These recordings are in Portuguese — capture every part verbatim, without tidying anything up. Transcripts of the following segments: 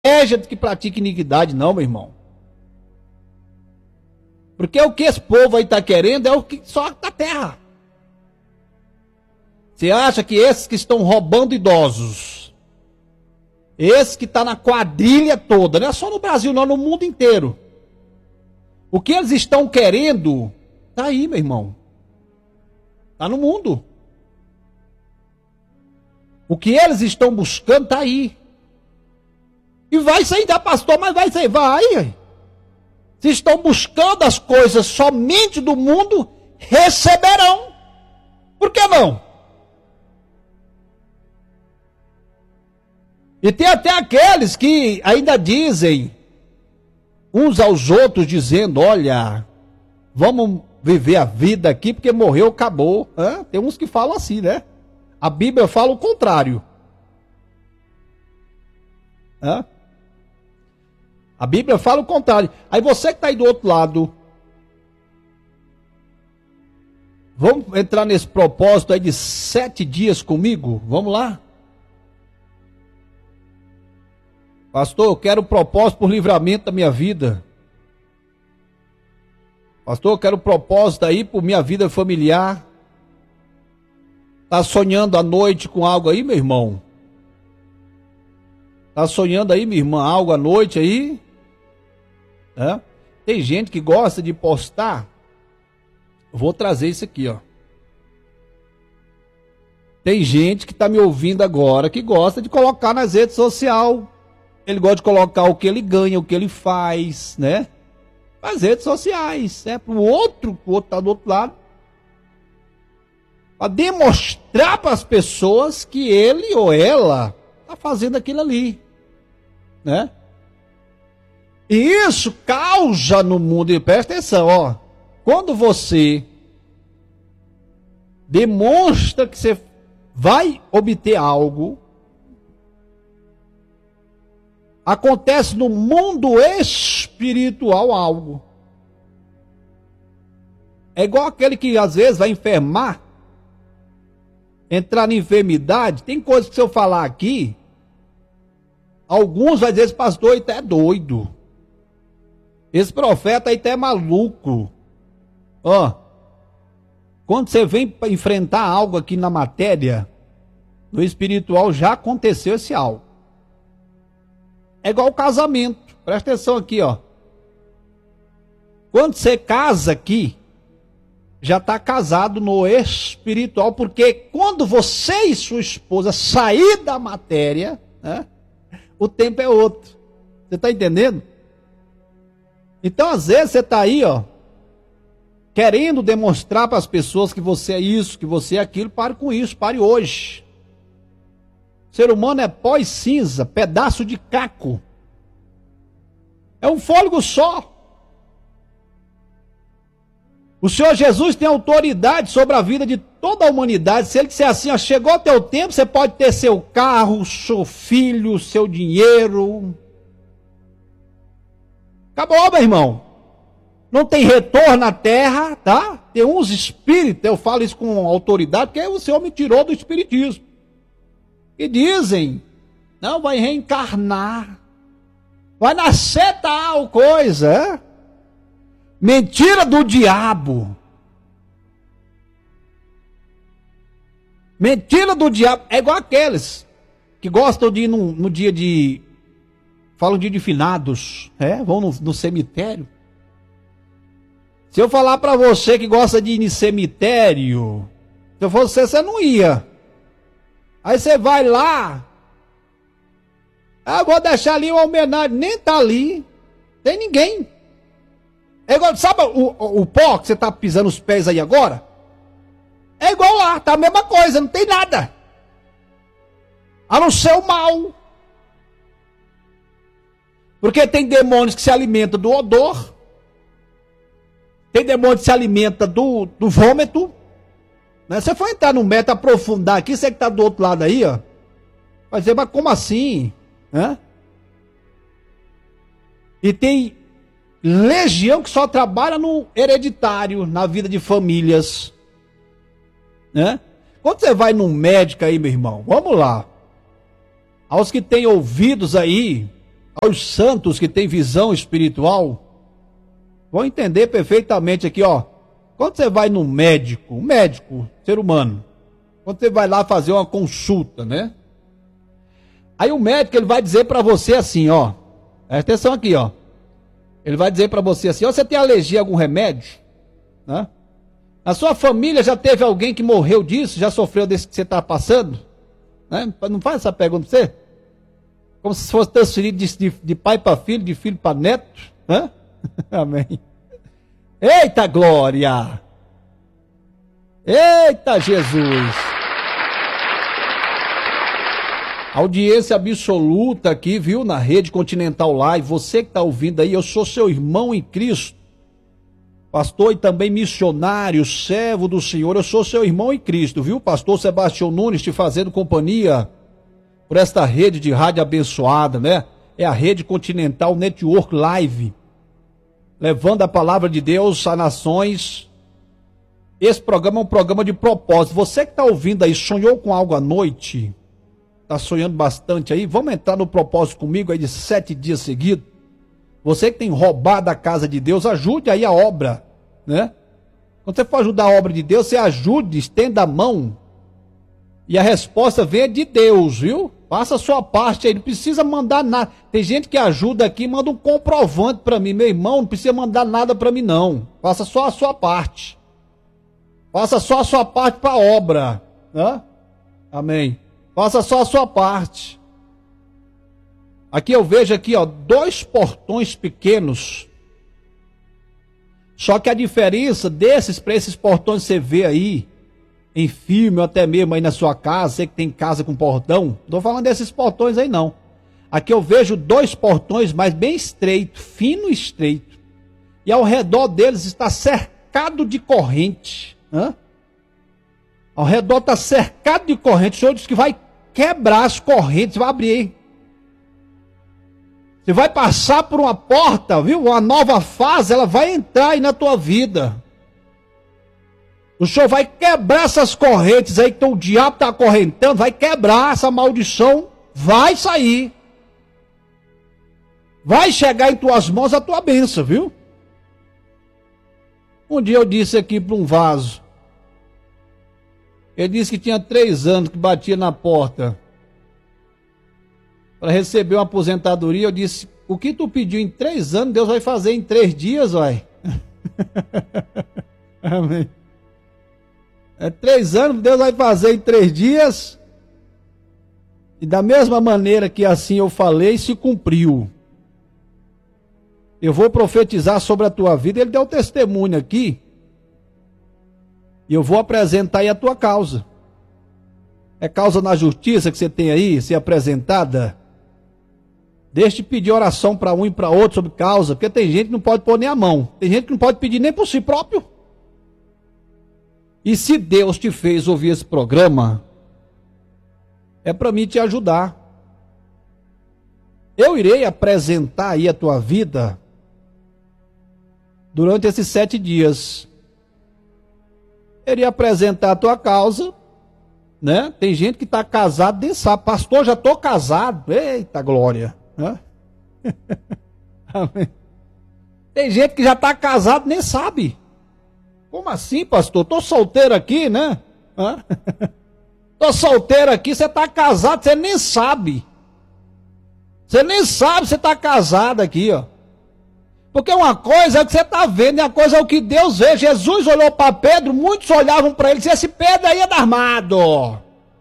inveja de que pratica iniquidade, não, meu irmão. Porque o que esse povo aí está querendo é o que só da terra. Você acha que esses que estão roubando idosos, esse que está na quadrilha toda, não é só no Brasil, não, no mundo inteiro. O que eles estão querendo, está aí, meu irmão. Está no mundo. O que eles estão buscando está aí. E vai sair da pastor, mas vai sair, vai. Se estão buscando as coisas somente do mundo, receberão. Por que não? E tem até aqueles que ainda dizem, uns aos outros, dizendo, olha, vamos viver a vida aqui, porque morreu, acabou. Hã? Tem uns que falam assim, né? A Bíblia fala o contrário. Hã? A Bíblia fala o contrário. Aí você que está aí do outro lado, vamos entrar nesse propósito aí de sete dias comigo? Vamos lá? Pastor, eu quero propósito por livramento da minha vida. Pastor, eu quero propósito aí por minha vida familiar. Tá sonhando à noite com algo aí, meu irmão? Tá sonhando aí, minha irmã, algo à noite aí? É? Tem gente que gosta de postar. Vou trazer isso aqui, ó. Tem gente que tá me ouvindo agora que gosta de colocar nas redes sociais. Ele gosta de colocar o que ele ganha, o que ele faz, né? Nas redes sociais, né? Para o outro, o outro tá do outro lado. Para demonstrar para as pessoas que ele ou ela tá fazendo aquilo ali, né? E isso causa no mundo, e presta atenção, ó. Quando você demonstra que você vai obter algo, acontece no mundo espiritual algo. É igual aquele que às vezes vai enfermar, entrar em enfermidade. Tem coisas que se eu falar aqui, alguns vai dizer, esse pastor aí tá é doido. Esse profeta aí tá é maluco. Ó, quando você vem para enfrentar algo aqui na matéria, no espiritual já aconteceu esse algo. É igual o casamento. Presta atenção aqui, ó. Quando você casa aqui, já está casado no espiritual, porque quando você e sua esposa sair da matéria, né, o tempo é outro. Você está entendendo? Então, às vezes, você está aí, ó, querendo demonstrar para as pessoas que você é isso, que você é aquilo. Pare com isso, pare hoje. O ser humano é pó e cinza, pedaço de caco. É um fôlego só. O Senhor Jesus tem autoridade sobre a vida de toda a humanidade. Se ele disser assim, ó, chegou o teu tempo, você pode ter seu carro, seu filho, seu dinheiro. Acabou, meu irmão. Não tem retorno na terra, tá? Tem uns espíritos, eu falo isso com autoridade, porque o Senhor me tirou do espiritismo. E dizem, não, vai reencarnar, vai nascer tal coisa, é? Mentira do diabo. Mentira do diabo, é igual aqueles que gostam de ir no, no dia de, falam dia de finados, é? Vão no, no cemitério. Se eu falar para você que gosta de ir no cemitério, se eu fosse você, você não ia. Aí você vai lá, ah, vou deixar ali uma homenagem, nem tá ali, tem ninguém. É igual, sabe o, o, o pó que você tá pisando os pés aí agora? É igual lá, tá a mesma coisa, não tem nada. A não ser o mal. Porque tem demônios que se alimentam do odor, tem demônio que se alimenta do, do vômito. Né? Se você for entrar no meta, aprofundar aqui, você que está do outro lado aí, ó, vai dizer, mas como assim? Hã? E tem legião que só trabalha no hereditário, na vida de famílias. Né? Quando você vai num médico aí, meu irmão, vamos lá. Aos que têm ouvidos aí, aos santos que têm visão espiritual, vão entender perfeitamente aqui, ó. Quando você vai no médico, um médico, ser humano, quando você vai lá fazer uma consulta, né? Aí o médico, ele vai dizer para você assim, ó. Presta atenção aqui, ó. Ele vai dizer para você assim, ó, você tem alergia a algum remédio? Né? Na sua família já teve alguém que morreu disso? Já sofreu desse que você está passando? Né? Não faz essa pergunta pra você? Como se fosse transferido de, de, de pai para filho, de filho para neto? Né? Amém. Eita glória! Eita Jesus! Audiência absoluta aqui, viu? Na Rede Continental Live. Você que está ouvindo aí, eu sou seu irmão em Cristo. Pastor e também missionário, servo do Senhor. Eu sou seu irmão em Cristo, viu? Pastor Sebastião Nunes te fazendo companhia por esta rede de rádio abençoada, né? É a Rede Continental Network Live. Levando a palavra de Deus a nações. Esse programa é um programa de propósito. Você que está ouvindo aí, sonhou com algo à noite? Está sonhando bastante aí? Vamos entrar no propósito comigo aí de sete dias seguidos? Você que tem roubado a casa de Deus, ajude aí a obra, né? Quando você for ajudar a obra de Deus, você ajude, estenda a mão. E a resposta vem de Deus, viu? Faça a sua parte aí, não precisa mandar nada. Tem gente que ajuda aqui, manda um comprovante para mim. Meu irmão, não precisa mandar nada para mim não. Faça só a sua parte. Faça só a sua parte para a obra, né? Amém. Faça só a sua parte. Aqui eu vejo aqui, ó, dois portões pequenos. Só que a diferença desses para esses portões que você vê aí, em filme, ou até mesmo aí na sua casa, você que tem casa com portão, não estou falando desses portões aí não. Aqui eu vejo dois portões, mas bem estreito, fino e estreito. E ao redor deles está cercado de corrente. Hã? Ao redor está cercado de corrente. O Senhor disse que vai quebrar as correntes, vai abrir. Você vai passar por uma porta, viu? Uma nova fase, ela vai entrar aí na tua vida. O Senhor vai quebrar essas correntes aí que o diabo está acorrentando, vai quebrar essa maldição, vai sair. Vai chegar em tuas mãos a tua bênção, viu? Um dia eu disse aqui para um vaso. Ele disse que tinha três anos que batia na porta para receber uma aposentadoria. Eu disse, o que tu pediu em três anos, Deus vai fazer em três dias, vai. Amém. É três anos, Deus vai fazer em três dias. E da mesma maneira que assim eu falei, se cumpriu. Eu vou profetizar sobre a tua vida. Ele deu testemunho aqui. E eu vou apresentar aí a tua causa. É causa na justiça que você tem aí, ser apresentada? Deixa de pedir oração para um e para outro sobre causa, porque tem gente que não pode pôr nem a mão. Tem gente que não pode pedir nem por si próprio. E se Deus te fez ouvir esse programa, é para mim te ajudar. Eu irei apresentar aí a tua vida durante esses sete dias. Eu iria apresentar a tua causa, né? Tem gente que está casado, nem sabe. Pastor, já estou casado. Eita glória. Né? Tem gente que já está casado, nem sabe. Como assim, pastor? Estou solteiro aqui, né? Estou solteiro aqui, você está casado, você nem sabe. Você nem sabe, você está casado aqui, ó. Porque uma coisa é o que você está vendo, e a coisa é o que Deus vê. Jesus olhou para Pedro, muitos olhavam para ele e diziam, esse Pedro aí é armado.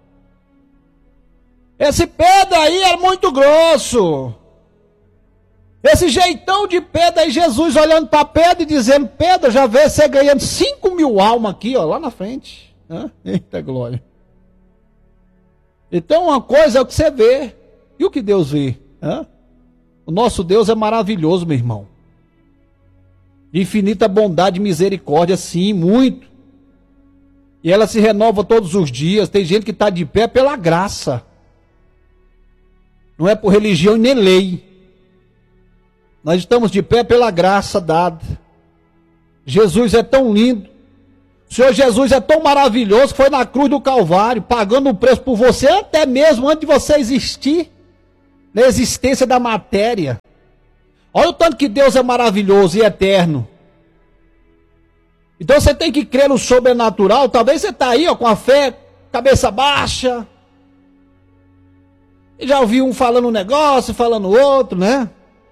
Esse Pedro aí é muito grosso. Esse jeitão de Pedro aí, Jesus olhando para Pedro e dizendo, Pedro, já vê você ganhando cinco mil almas aqui, ó, lá na frente. Hã? Eita glória. Então uma coisa é o que você vê, e o que Deus vê. Hã? O nosso Deus é maravilhoso, meu irmão. De infinita bondade e misericórdia, sim, muito. E ela se renova todos os dias. Tem gente que está de pé pela graça. Não é por religião e nem lei. Nós estamos de pé pela graça dada. Jesus é tão lindo. O Senhor Jesus é tão maravilhoso que foi na cruz do Calvário, pagando um preço por você, até mesmo antes de você existir. na existência da matéria. Olha o tanto que Deus é maravilhoso e eterno. Então você tem que crer no sobrenatural. Talvez você está aí ó, com a fé, cabeça baixa. E já ouviu um falando um negócio, falando outro, né?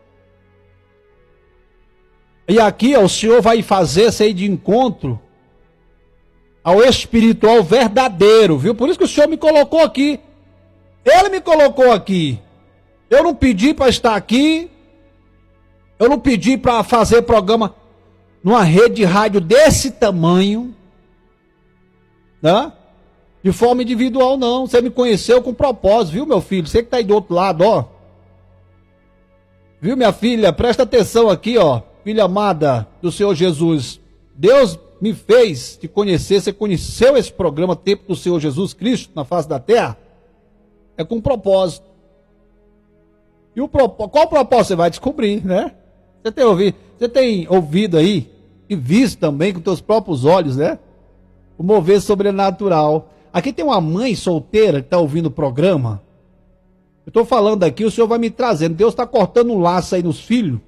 E aqui ó, o Senhor vai fazer esse aí de encontro ao espiritual verdadeiro, viu? Por isso que o Senhor me colocou aqui. Ele me colocou aqui. Eu não pedi para estar aqui. Eu não pedi para fazer programa numa rede de rádio desse tamanho, né? De forma individual, não. Você me conheceu com propósito, viu, meu filho? Você que está aí do outro lado, ó. Viu, minha filha? Presta atenção aqui, ó. Filha amada do Senhor Jesus. Deus me fez te conhecer. Você conheceu esse programa Tempo do Senhor Jesus Cristo na face da terra? É com propósito. E o propósito, qual propósito você vai descobrir, né? Você tem ouvido, você tem ouvido aí e visto também com teus próprios olhos, né? O mover sobrenatural. Aqui tem uma mãe solteira que está ouvindo o programa. Eu estou falando aqui, o Senhor vai me trazendo. Deus está cortando um laço aí nos filhos,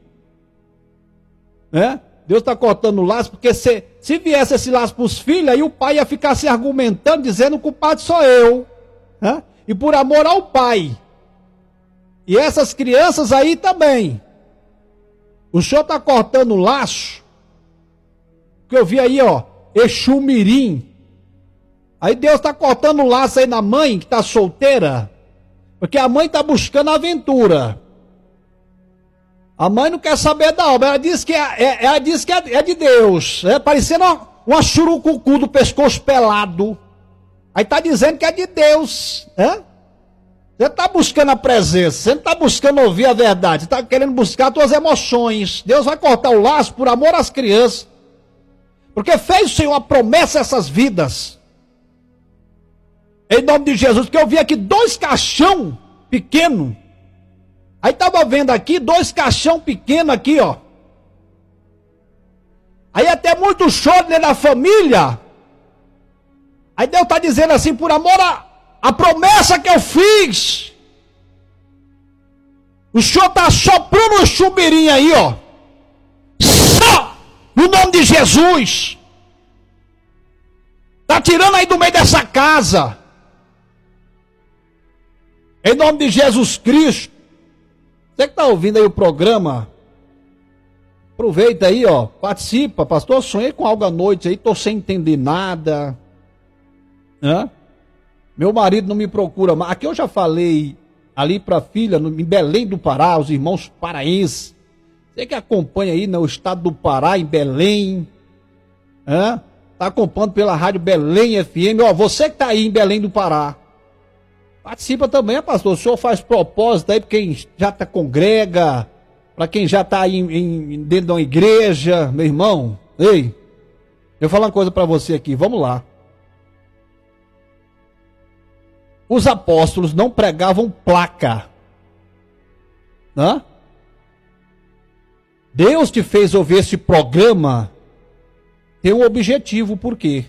né? Deus está cortando o laço, porque se, se viesse esse laço para os filhos, aí o pai ia ficar se argumentando, dizendo que o culpado sou eu, né? E por amor ao pai. E essas crianças aí também. O Senhor está cortando o laço. Que eu vi aí, ó. Exu Mirim. Aí Deus está cortando o laço aí na mãe que está solteira. Porque a mãe está buscando aventura. A mãe não quer saber da obra. Ela diz que é, é, ela diz que é, é de Deus. É parecendo uma, uma churucucu do pescoço pelado. Aí está dizendo que é de Deus. É? Você está buscando a presença, você não está buscando ouvir a verdade, você está querendo buscar as suas emoções. Deus vai cortar o laço por amor às crianças, porque fez o Senhor uma promessa a essas vidas. Em nome de Jesus, porque eu vi aqui dois caixão pequeno. Aí estava vendo aqui dois caixão pequeno aqui, ó. Aí até muito choro dentro da família. Aí Deus está dizendo assim, por amor a A promessa que eu fiz, o Senhor está soprando um chumirinho aí, ó. Só no nome de Jesus. Está tirando aí do meio dessa casa. Em nome de Jesus Cristo. Você que está ouvindo aí o programa, aproveita aí, ó. Participa, pastor. Eu sonhei com algo à noite aí, estou sem entender nada. Hã? Meu marido não me procura mais. Aqui eu já falei ali para a filha, no, em Belém do Pará, os irmãos paraenses. Você que acompanha aí no estado do Pará, em Belém. Está acompanhando pela rádio Belém F M. Ó, você que está aí em Belém do Pará. Participa também, pastor. O senhor faz propósito aí para quem já tá, congrega, para quem já está aí em, em, dentro de uma igreja. Meu irmão, ei, eu vou falar uma coisa para você aqui. Vamos lá. Os apóstolos não pregavam placa. Hã? Deus te fez ouvir esse programa. Tem um objetivo, por quê?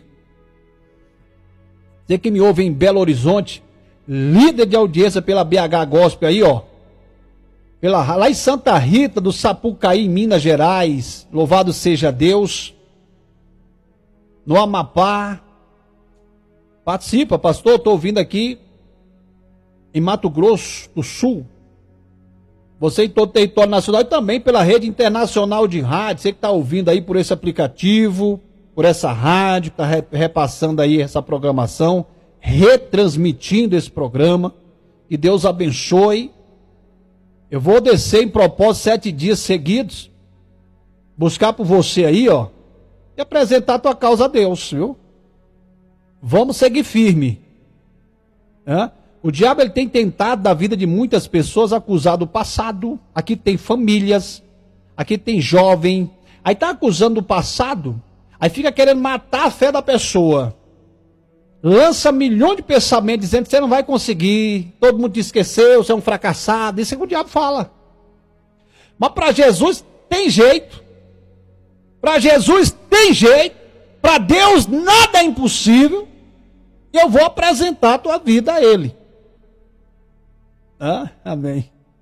Você que me ouve em Belo Horizonte, líder de audiência pela B H Gospel aí, ó. Pela, lá em Santa Rita do Sapucaí, em Minas Gerais. Louvado seja Deus. No Amapá. Participa, pastor, estou ouvindo aqui. Em Mato Grosso do Sul, você em todo o território nacional e também pela rede internacional de rádio, você que está ouvindo aí por esse aplicativo, por essa rádio, que está repassando aí essa programação, retransmitindo esse programa, que Deus abençoe. Eu vou descer em propósito sete dias seguidos, buscar por você aí, ó, e apresentar a tua causa a Deus, viu? Vamos seguir firme, né? O diabo ele tem tentado da vida de muitas pessoas acusar do passado. Aqui tem famílias, aqui tem jovem. Aí está acusando do passado, aí fica querendo matar a fé da pessoa. Lança milhões de pensamentos dizendo que você não vai conseguir, todo mundo te esqueceu, você é um fracassado. Isso é o que o diabo fala. Mas para Jesus tem jeito. Para Jesus tem jeito. Para Deus nada é impossível. E eu vou apresentar a tua vida a Ele. Ah, amém.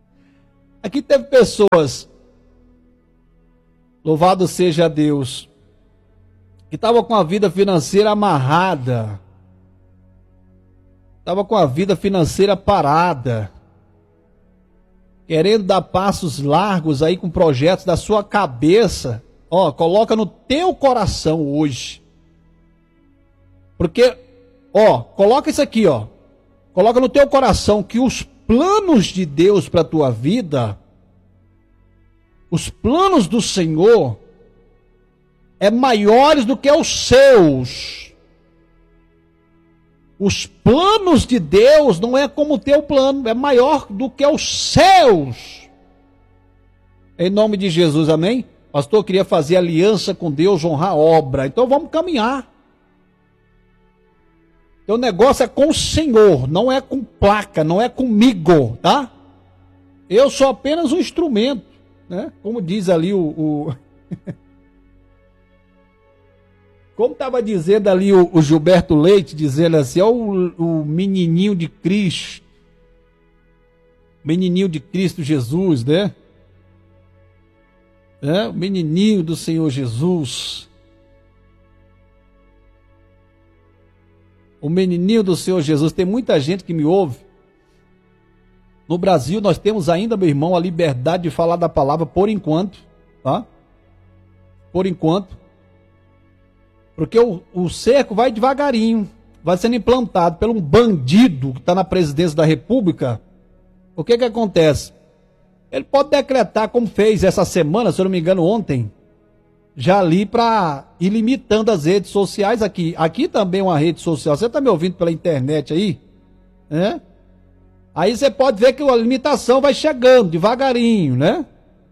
Aqui teve pessoas, louvado seja Deus, que estavam com a vida financeira amarrada, estava com a vida financeira parada, querendo dar passos largos aí com projetos da sua cabeça. Ó, coloca no teu coração hoje. Porque, ó, coloca isso aqui, ó. Coloca no teu coração que os planos de Deus para a tua vida, os planos do Senhor, é maiores do que os seus. Os planos de Deus não é como o teu plano, é maior do que os seus. Em nome de Jesus, amém? Pastor, eu queria fazer aliança com Deus, honrar a obra. Então vamos caminhar. Teu negócio é com o Senhor, não é com placa, não é comigo, tá? Eu sou apenas um instrumento, né? Como diz ali o... o... Como estava dizendo ali o, o Gilberto Leite, dizendo assim, ó, o, o menininho de Cristo, menininho de Cristo Jesus, né? É, o menininho do Senhor Jesus. O menininho do Senhor Jesus. Tem muita gente que me ouve. No Brasil nós temos ainda, meu irmão, a liberdade de falar da palavra por enquanto, tá? Por enquanto. Porque o, o cerco vai devagarinho, vai sendo implantado por um bandido que está na presidência da República. O que que acontece? Ele pode decretar, como fez essa semana, se eu não me engano, ontem, já ali para ir limitando as redes sociais aqui. Aqui também é uma rede social. Você está me ouvindo pela internet aí? Né? Aí você pode ver que a limitação vai chegando devagarinho, né?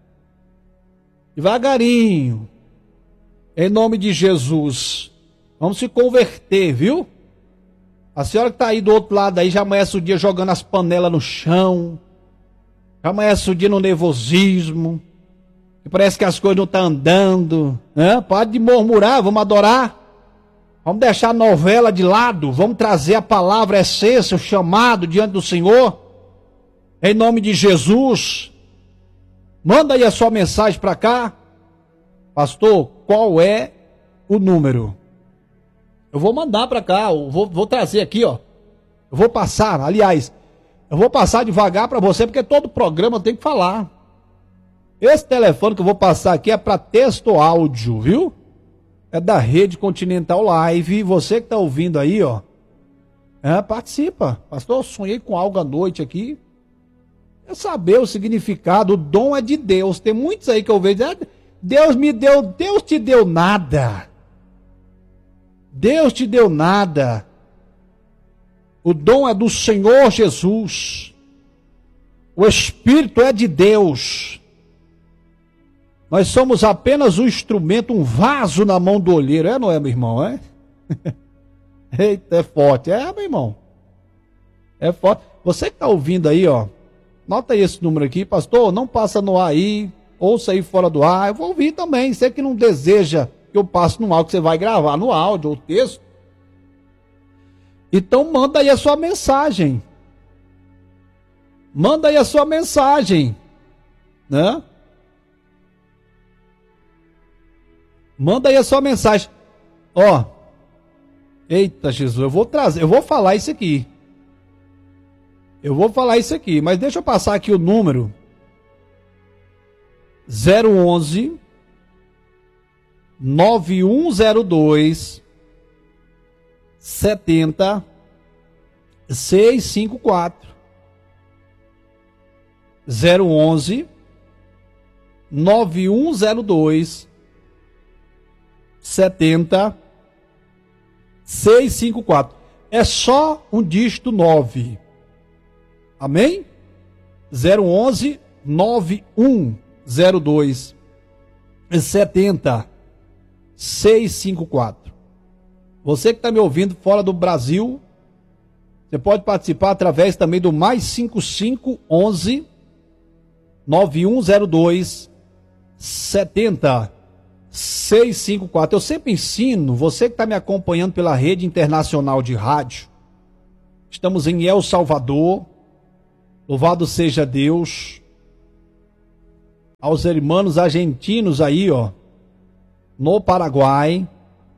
Devagarinho. Em nome de Jesus. Vamos se converter, viu? A senhora que está aí do outro lado aí já amanhece o dia jogando as panelas no chão. Já amanhece o dia no nervosismo. Que parece que as coisas não estão andando. Né? Pode de murmurar, vamos adorar. Vamos deixar a novela de lado. Vamos trazer a palavra, a essência, o chamado diante do Senhor. Em nome de Jesus. Manda aí a sua mensagem para cá. Pastor, qual é o número? Eu vou mandar para cá, eu vou, vou trazer aqui, ó. Eu vou passar, aliás, eu vou passar devagar para você, porque todo programa tem que falar. Esse telefone que eu vou passar aqui é para texto ou áudio, viu? É da Rede Continental Live. Você que está ouvindo aí, ó, é, participa. Pastor, eu sonhei com algo à noite aqui. É saber o significado, o dom é de Deus. Tem muitos aí que eu vejo, é, Deus me deu, Deus te deu nada. Deus te deu nada. O dom é do Senhor Jesus. O Espírito é de Deus. Nós somos apenas um instrumento, um vaso na mão do olheiro. É, não é, meu irmão? É? Eita, é forte. É, meu irmão. É forte. Você que está ouvindo aí, ó. Nota aí esse número aqui. Pastor, não passa no ar aí. Ouça aí fora do ar. Eu vou ouvir também. Você que não deseja que eu passe no áudio, que você vai gravar no áudio ou texto. Então manda aí a sua mensagem. Manda aí a sua mensagem. Né? Manda aí a sua mensagem. Ó. Eita, Jesus, eu vou trazer, eu vou falar isso aqui. Eu vou falar isso aqui, mas deixa eu passar aqui o número. zero onze nove um zero dois setenta seis cinco quatro. zero onze nove um zero dois setenta seis cinco quatro. É só um dígito nove. Amém? zero onze nove um zero dois setenta seis cinco quatro. Você que está me ouvindo fora do Brasil, você pode participar através também do mais cinco cinco onze nove um zero dois setenta seis cinco quatro. Eu sempre ensino, você que está me acompanhando pela rede internacional de rádio, estamos em El Salvador, louvado seja Deus. aos irmãos argentinos aí, ó, no Paraguai,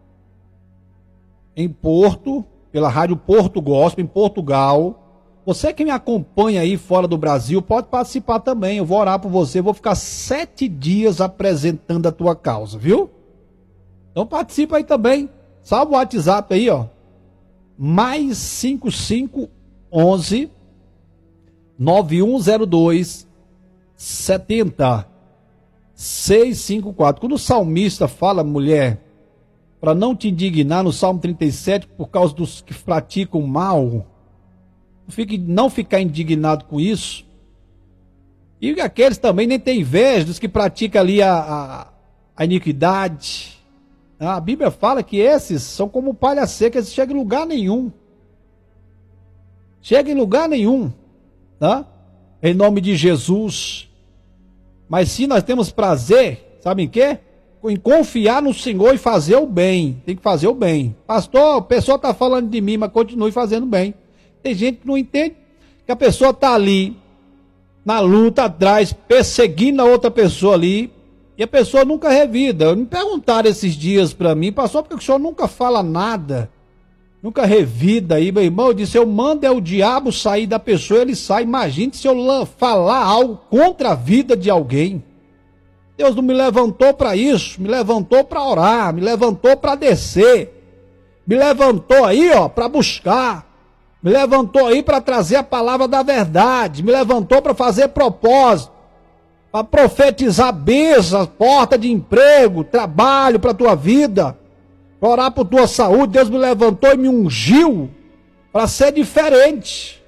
em Porto, pela Rádio Porto Gospel, em Portugal. Você que me acompanha aí fora do Brasil, pode participar também. Eu vou orar por você, vou ficar sete dias apresentando a tua causa, viu? Então participa aí também. Salva o WhatsApp aí, ó. Mais cinco cinco onze nove um zero dois setenta seis cinco quatro. Quando o salmista fala, mulher, para não te indignar no Salmo trinta e sete por causa dos que praticam mal, fique, não ficar indignado com isso. E aqueles também nem têm inveja dos que praticam ali a, a, a iniquidade. A Bíblia fala que esses são como palha seca, eles chegam em lugar nenhum. Chegam em lugar nenhum, tá? Em nome de Jesus. Mas se nós temos prazer, sabe em quê? Em confiar no Senhor e fazer o bem. Tem que fazer o bem. Pastor, a pessoa está falando de mim, mas continue fazendo bem. Tem gente que não entende que a pessoa está ali, na luta atrás, perseguindo a outra pessoa ali, e a pessoa nunca revida. Me perguntaram esses dias para mim, pastor, por que o senhor nunca fala nada? Nunca revida aí, meu irmão. Eu disse, eu mando é o diabo sair da pessoa, ele sai. Imagine se eu falar algo contra a vida de alguém. Deus não me levantou para isso, me levantou para orar, me levantou para descer, me levantou aí, ó, para buscar, me levantou aí para trazer a palavra da verdade, me levantou para fazer propósito, para profetizar bênçãos, porta de emprego, trabalho para a tua vida, para orar por tua saúde. Deus me levantou e me ungiu para ser diferente.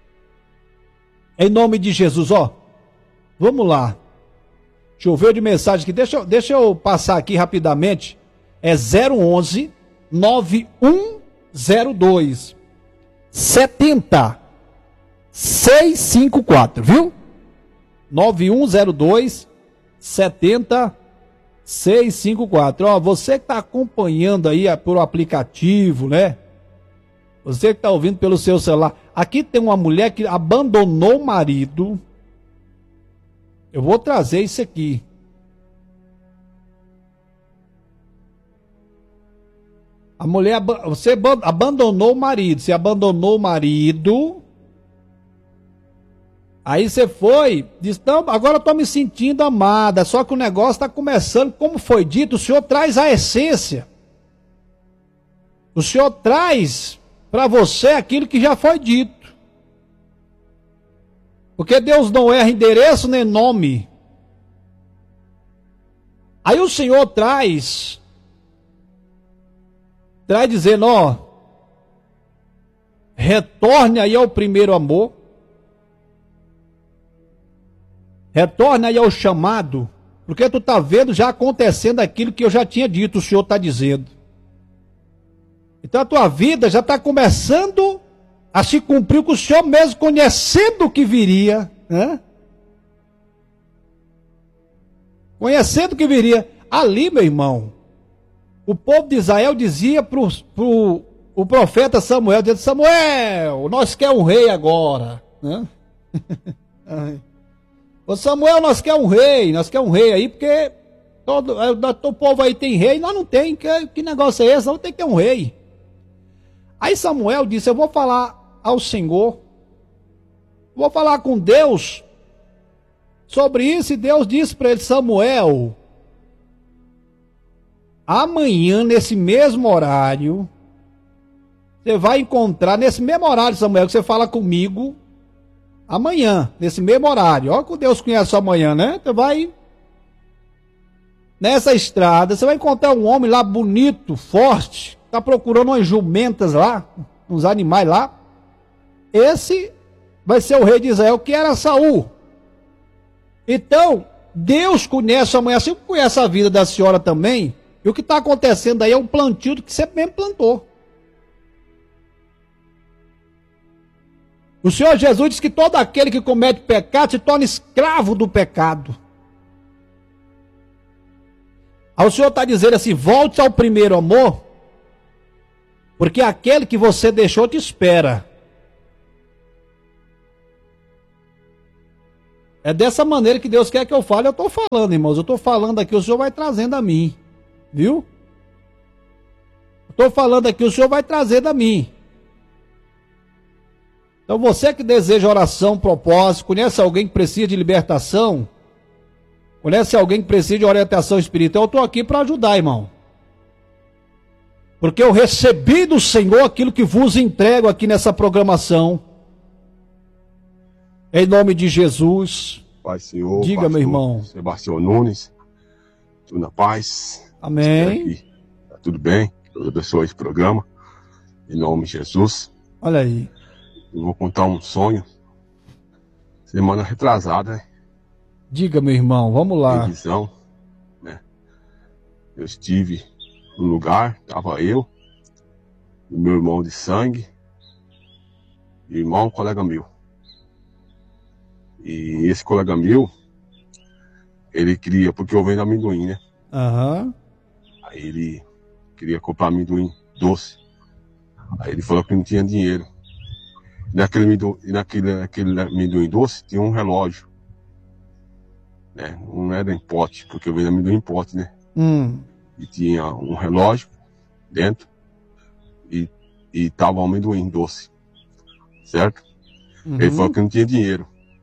Em nome de Jesus, ó, vamos lá. Choveu de mensagem aqui, deixa, deixa eu passar aqui rapidamente, é zero onze nove um zero dois setenta seis cinco quatro, viu? nove um zero dois setenta seis cinco quatro. Ó, você que está acompanhando aí por aplicativo, né? Você que está ouvindo pelo seu celular, aqui tem uma mulher que abandonou o marido. Eu vou trazer isso aqui. A mulher, você abandonou o marido, você abandonou o marido. Aí você foi, disse, não, agora eu estou me sentindo amada, só que o negócio está começando, como foi dito, o Senhor traz a essência. O Senhor traz para você aquilo que já foi dito. Porque Deus não erra endereço nem nome. Aí o Senhor traz, traz dizendo, ó, retorne aí ao primeiro amor, retorne aí ao chamado, porque tu tá vendo já acontecendo aquilo que eu já tinha dito, o Senhor está dizendo. Então a tua vida já está começando a se cumprir com o Senhor mesmo, conhecendo o que viria, né? Conhecendo o que viria. Ali, meu irmão, o povo de Israel dizia para o profeta Samuel, dizendo, Samuel, nós quer um rei agora, né? Ô Samuel, nós quer um rei, nós quer um rei aí, porque todo, todo o povo aí tem rei, nós não tem, que, que negócio é esse? Nós tem que ter um rei. Aí Samuel disse, eu vou falar ao Senhor, vou falar com Deus sobre isso, e Deus disse para ele, Samuel, amanhã, nesse mesmo horário, você vai encontrar, nesse mesmo horário, Samuel, que você fala comigo, amanhã, nesse mesmo horário, olha que Deus conhece amanhã, né? Você vai, nessa estrada, você vai encontrar um homem lá bonito, forte, está procurando umas jumentas lá, uns animais lá. Esse vai ser o rei de Israel, que era Saul. Então, Deus conhece amanhã, assim como conhece a vida da senhora também, e o que está acontecendo aí é um plantio que você mesmo plantou. O Senhor Jesus diz que todo aquele que comete pecado se torna escravo do pecado. Aí o Senhor está dizendo assim, volte ao primeiro amor, porque aquele que você deixou te espera. É dessa maneira que Deus quer que eu fale, eu estou falando, irmãos. Eu estou falando aqui, o Senhor vai trazendo a mim. Viu? Estou falando aqui, o Senhor vai trazendo a mim. Então você que deseja oração, propósito, conhece alguém que precisa de libertação, conhece alguém que precisa de orientação espiritual, eu estou aqui para ajudar, irmão. Porque eu recebi do Senhor aquilo que vos entrego aqui nessa programação. Em nome de Jesus. Pai, Senhor. Diga, meu irmão. Sebastião Nunes. Tudo na paz. Amém. Tá tudo bem. Deus abençoe esse programa. Em nome de Jesus. Olha aí. Eu vou contar um sonho. Semana retrasada, né? Diga, meu irmão. Vamos lá. Visão, né? Eu estive no lugar. Estava eu. Meu irmão de sangue. Irmão, colega meu. E esse colega meu, ele queria, porque eu vendo amendoim, né? Aham. Uhum. Aí ele queria comprar amendoim doce. Aí ele falou que não tinha dinheiro. E naquele, amendoim, naquele, naquele amendoim doce tinha um relógio. Né? Não era em pote, porque eu vendo amendoim em pote, né? Hum. E tinha um relógio dentro e, e tava um amendoim doce. Certo? Uhum. Ele falou que não tinha dinheiro.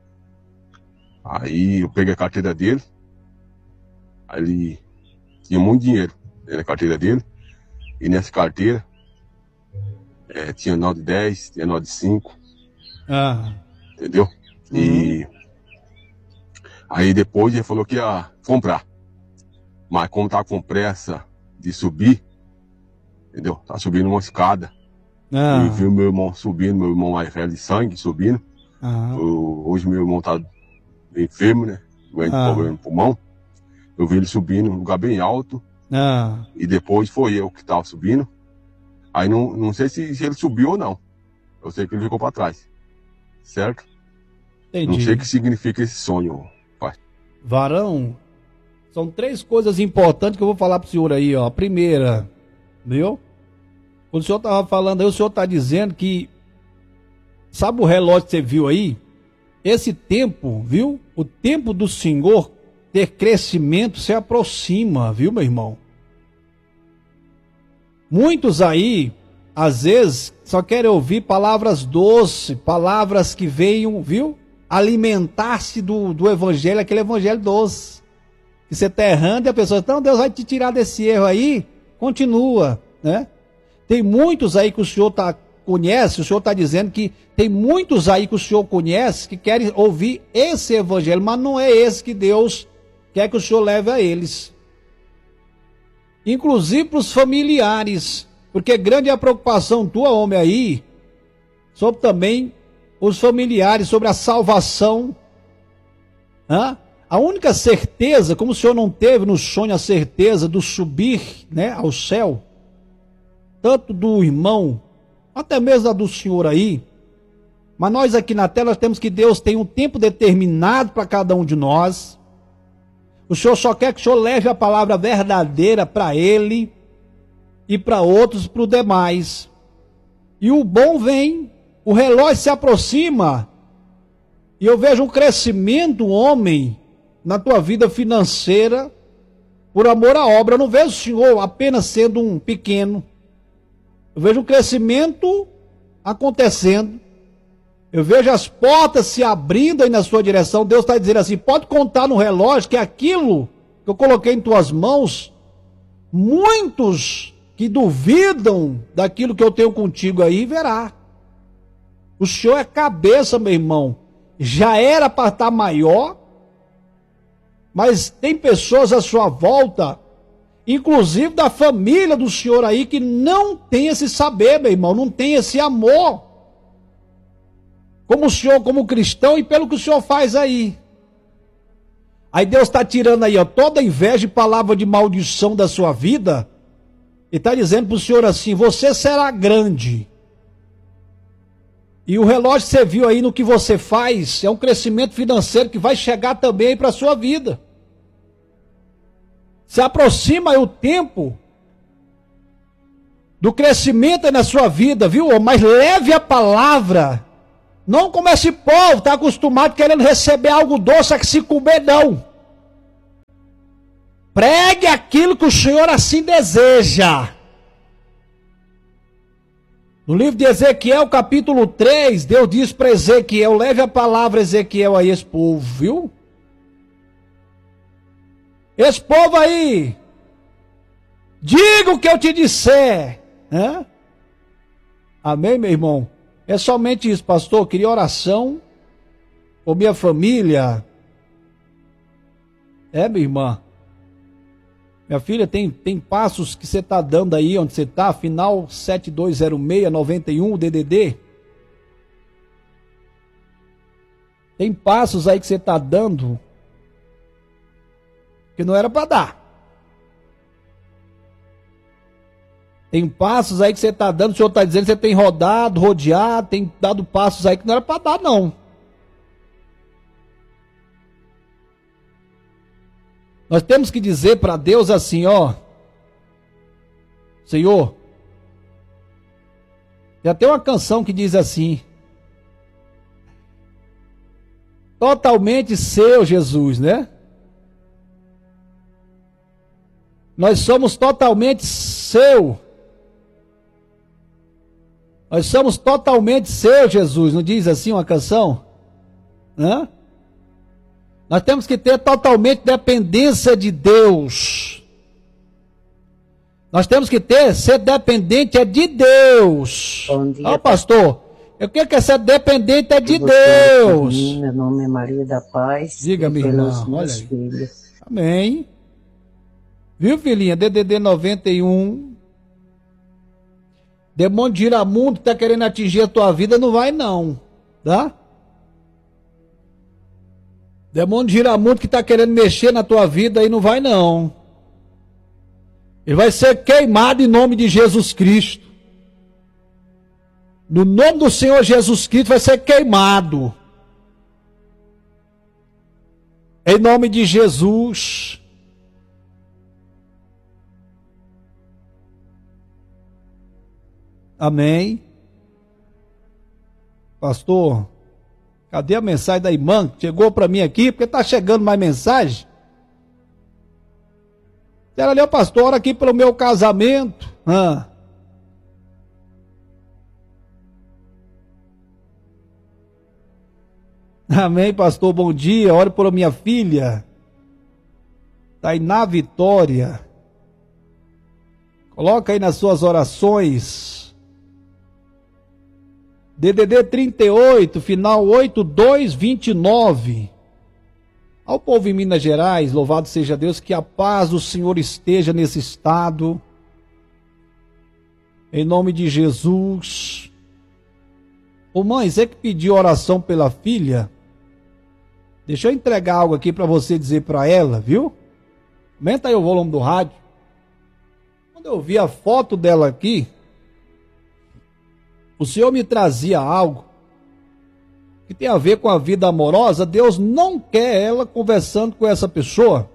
Aí eu peguei a carteira dele, aí ele tinha muito dinheiro na carteira dele, e nessa carteira é, tinha nota de dez, tinha nota de cinco, ah. entendeu? Uhum. E aí depois ele falou que ia comprar, mas como tá com pressa de subir, entendeu? Tá subindo uma escada, ah. E viu meu irmão subindo, meu irmão mais velho de sangue subindo, ah. o, hoje meu irmão tá enfermo, né? Doente, ah. problema no pulmão. Eu vi ele subindo num lugar bem alto. Ah. E depois foi eu que estava subindo. Aí não, não sei se, se ele subiu ou não. Eu sei que ele ficou para trás. Certo? Entendi. Não sei o que significa esse sonho, pai. Varão, são três coisas importantes que eu vou falar pro senhor aí, ó. A primeira, viu? Quando o senhor tava falando aí, o senhor tá dizendo que, sabe o relógio que você viu aí? Esse tempo, viu? O tempo do Senhor ter crescimento se aproxima, viu, meu irmão? Muitos aí, às vezes, só querem ouvir palavras doces, palavras que venham, viu? Alimentar-se do, do evangelho, aquele evangelho doce. Que você está errando e a pessoa, então Deus vai te tirar desse erro aí, continua, né? Tem muitos aí que o Senhor está... conhece, o senhor está dizendo que tem muitos aí que o senhor conhece que querem ouvir esse evangelho, mas não é esse que Deus quer que o senhor leve a eles. Inclusive para os familiares, porque grande é a preocupação tua, homem, aí, sobre também os familiares, sobre a salvação. Hã? A única certeza, como o senhor não teve no sonho a certeza do subir, né, ao céu, tanto do irmão, até mesmo a do senhor aí, mas nós aqui na terra temos que Deus tem um tempo determinado para cada um de nós. O Senhor só quer que o Senhor leve a palavra verdadeira para ele e para outros, para os demais. E o bom vem, o relógio se aproxima, e eu vejo um crescimento, homem, na tua vida financeira, por amor à obra. Eu não vejo o Senhor apenas sendo um pequeno. Eu vejo um crescimento acontecendo. Eu vejo as portas se abrindo aí na sua direção. Deus está dizendo assim, pode contar no relógio que aquilo que eu coloquei em tuas mãos, muitos que duvidam daquilo que eu tenho contigo aí, verá. O Senhor é cabeça, meu irmão. Já era para estar maior, mas tem pessoas à sua volta, inclusive da família do Senhor aí, que não tem esse saber, meu irmão, não tem esse amor, como o Senhor, como cristão, e pelo que o Senhor faz aí. Aí Deus está tirando aí, ó, toda inveja e palavra de maldição da sua vida, e está dizendo para o Senhor assim, você será grande. E o relógio que você viu aí no que você faz, é um crescimento financeiro que vai chegar também para a sua vida. Se aproxima aí o tempo do crescimento na sua vida, viu? Mas leve a palavra Não como esse povo está acostumado querendo receber algo doce, a que se comer não. Pregue aquilo que o Senhor assim deseja. No livro de Ezequiel, capítulo três, Deus diz para Ezequiel, leve a palavra, Ezequiel, a esse povo, viu? Esse povo aí, diga o que eu te disser. Né? Amém, meu irmão? É somente isso, pastor. Eu queria oração por minha família. É, minha irmã. Minha filha, tem, tem passos que você está dando aí onde você está, final sete dois zero seis nove um D D D. Tem passos aí que você está dando que não era para dar. Tem passos aí que você está dando, o senhor está dizendo que você tem rodado, rodeado, tem dado passos aí que não era para dar, não. Nós temos que dizer para Deus assim, ó, Senhor, já tem uma canção que diz assim, totalmente seu, Jesus, né? Nós somos totalmente seu. Nós somos totalmente seu, Jesus, não diz assim uma canção? Né? Nós temos que ter totalmente dependência de Deus. Nós temos que ter, ser dependente é de Deus. Bom dia, ó, pastor, eu quero que ser dependente é de Deus. Mim, meu nome é Maria da Paz. Diga, minha irmã, olha aí. Filhos. Amém. Viu, filhinha? D D D noventa e um. Demônio de Giramundo que está querendo atingir a tua vida, não vai não, tá? Demônio de Giramundo que está querendo mexer na tua vida aí, não vai não. Ele vai ser queimado em nome de Jesus Cristo. No nome do Senhor Jesus Cristo vai ser queimado. Em nome de Jesus. Amém. Pastor, cadê a mensagem da irmã? Chegou para mim aqui, porque está chegando mais mensagem. Ela leu, pastor, ora aqui pelo meu casamento. Ah. Amém, pastor, bom dia. Ore por minha filha. Tainá Vitória. Coloca aí nas suas orações. D D D trinta e oito, final oito dois vinte e nove. Ao povo em Minas Gerais, louvado seja Deus, que a paz do Senhor esteja nesse estado. Em nome de Jesus. Ô mãe, você que pediu oração pela filha, deixa eu entregar algo aqui para você dizer para ela, viu? Aumenta aí o volume do rádio. Quando eu vi a foto dela aqui, o Senhor me trazia algo que tem a ver com a vida amorosa. Deus não quer ela conversando com essa pessoa,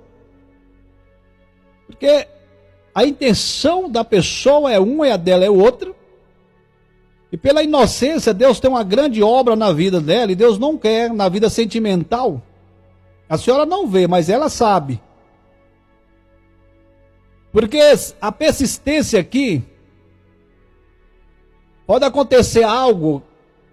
porque a intenção da pessoa é uma e a dela é outra, e pela inocência Deus tem uma grande obra na vida dela, e Deus não quer na vida sentimental. A senhora não vê, mas ela sabe, porque a persistência aqui, pode acontecer algo,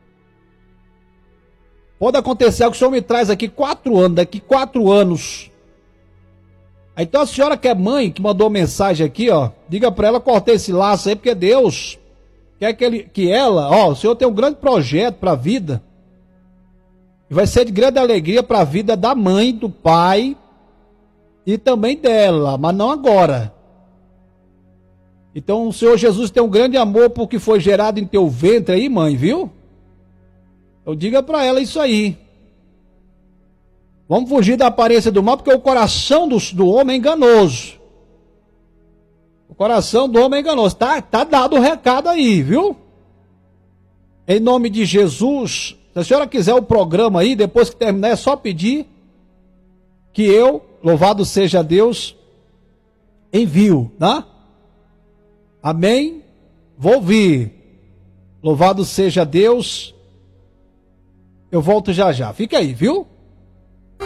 pode acontecer algo que o Senhor me traz aqui quatro anos, daqui quatro anos. Então a senhora que é mãe, que mandou mensagem aqui, ó, diga para ela cortar esse laço aí, porque Deus quer que, ele, que ela, ó, o Senhor tem um grande projeto para a vida, e vai ser de grande alegria para a vida da mãe, do pai, e também dela, mas não agora. Então o Senhor Jesus tem um grande amor por que foi gerado em teu ventre aí, mãe, viu? Então diga para ela isso aí. Vamos fugir da aparência do mal, porque o coração do, do homem é enganoso. O coração do homem é enganoso. Tá, tá dado o recado aí, viu? Em nome de Jesus, se a senhora quiser o programa aí, depois que terminar, é só pedir que eu, louvado seja Deus, envio, tá? Amém? Vou ouvir. Louvado seja Deus. Eu volto já já. Fica aí, viu?